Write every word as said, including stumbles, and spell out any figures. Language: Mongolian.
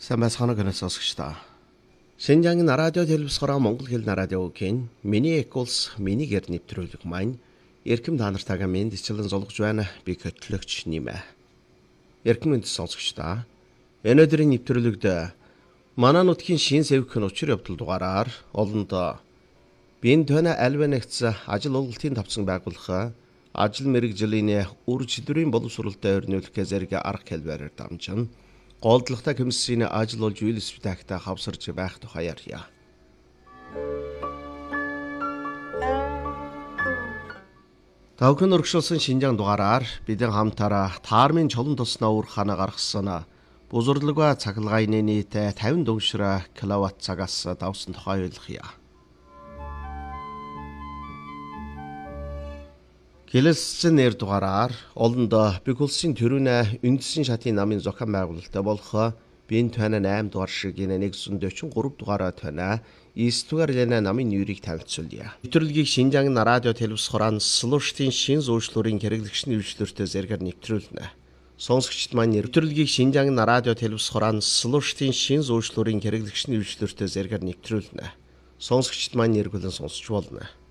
Сайн байцгаана гэнэ сонсогчдоо. Шинжаангийн радио телевизороо Монгол хэлний радиогийн миний эколс минигээр нэвтрүүлэг маань эрхэм та нартайгаа мэнд ичлэн зулгаж байна. Би хөтлөгч нэмэ. Эрхэм мэнд сонсогчдоо. Энэ өдрийн нэвтрүүлэгт манай нутгийн шин сэвхэн учир явдал дугаараар олондоо бин төна альва нэгц ажил олголтын тавцан байгуулах ажил мэргэжлийн үр чидрийн боловсролтой өрнүүлэх зэрэг арга хэлбэрээр дамжин голдлогтой комиссийн ажил болж үйл спектакта хавсарч байх тухай ярья. Тавхан өргөшүүлсэн шинжаан дугаараар бидэн хамтараа таармын чолон тосноо үр хана гаргасан бузурлага цахилгааны нийт тавин дөнгөшрө киловатт цагаас давсан тухай ойлгоё. Хэлэлцсэн нэр дугаараар олондоо бигулсын төрүнэ үндсэн шатын намын зохион байгуулалттай болох бин тойна восемь дугаар шиг энэ нэгдүгээр дөрвөн дугаараа тойна эсдүгээр лена намын нэрийг танилцуулъя. Нэвтрүүлгийг Шинжаангийн радио телевиз хорон слуштын шин зөөчлөрийн хэрэглэгчний хвшлэртэй зэрэгээр нэвтрүүлнэ. Сонсогчд маань нэвтрүүлгийг Шинжаангийн радио телевиз хорон слуштын шин зөөчлөрийн хэрэглэгчний хвшлэртэй зэрэгээр нэвтрүүлнэ. Сонсогчд маань нэргүүлэн сонсч болно.